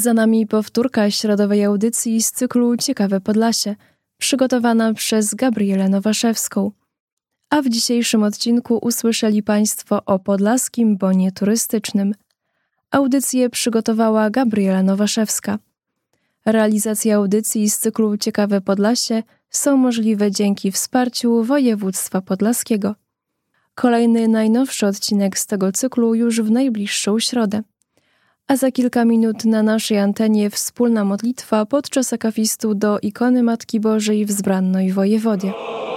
Za nami powtórka środowej audycji z cyklu Ciekawe Podlasie, przygotowana przez Gabrielę Nowaszewską. A w dzisiejszym odcinku usłyszeli Państwo o podlaskim bonie turystycznym. Audycję przygotowała Gabriela Nowaszewska. Realizacja audycji z cyklu Ciekawe Podlasie są możliwe dzięki wsparciu województwa podlaskiego. Kolejny, najnowszy odcinek z tego cyklu już w najbliższą środę. A za kilka minut na naszej antenie wspólna modlitwa podczas akafistu do ikony Matki Bożej w Zbrannej Wojewodzie.